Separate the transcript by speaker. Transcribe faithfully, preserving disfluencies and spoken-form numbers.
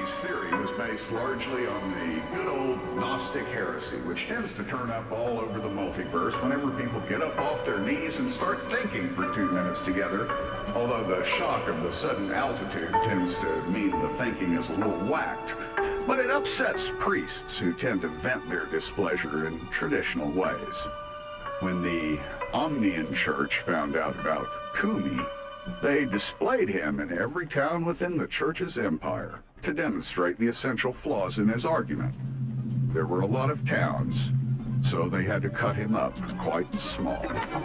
Speaker 1: Kami's theory was based largely on the good old Gnostic heresy, which tends to turn up all over the multiverse whenever people get up off their knees and start thinking for two minutes together, although the shock of the sudden altitude tends to mean the thinking is a little whacked. But it upsets priests who tend to vent their displeasure in traditional ways. When the Omnian Church found out about Kumi, they displayed him in every town within the Church's empire to demonstrate the essential flaws in his argument. There were a lot of towns, so they had to cut him up quite small.